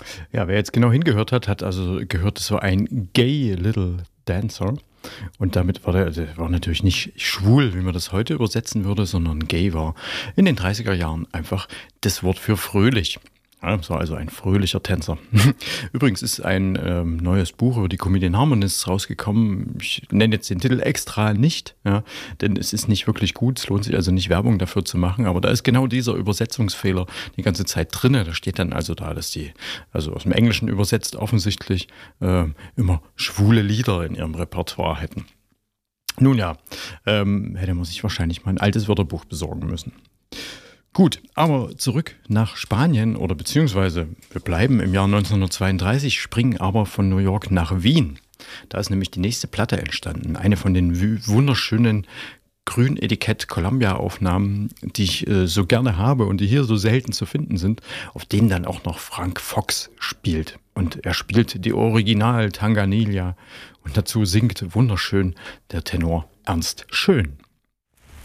Ja, wer jetzt genau hingehört hat, hat also gehört, es war ein Gay Little Dancer. Und damit war der war natürlich nicht schwul, wie man das heute übersetzen würde, sondern gay war in den 30er Jahren einfach das Wort für fröhlich. Ja, es war also ein fröhlicher Tänzer. Übrigens ist ein neues Buch über die Comedian Harmonists rausgekommen. Ich nenne jetzt den Titel extra nicht, ja, denn es ist nicht wirklich gut. Es lohnt sich also nicht, Werbung dafür zu machen. Aber da ist genau dieser Übersetzungsfehler die ganze Zeit drinne. Da steht dann also da, dass die, also aus dem Englischen übersetzt offensichtlich, immer schwule Lieder in ihrem Repertoire hätten. Nun ja, hätte man sich wahrscheinlich mal ein altes Wörterbuch besorgen müssen. Gut, aber zurück nach Spanien oder beziehungsweise wir bleiben im Jahr 1932, springen aber von New York nach Wien. Da ist nämlich die nächste Platte entstanden. Eine von den wunderschönen Grün-Etikett-Columbia-Aufnahmen, die ich so gerne habe und die hier so selten zu finden sind, auf denen dann auch noch Frank Fox spielt. Und er spielt die Original Tanganilla und dazu singt wunderschön der Tenor Ernst Schön.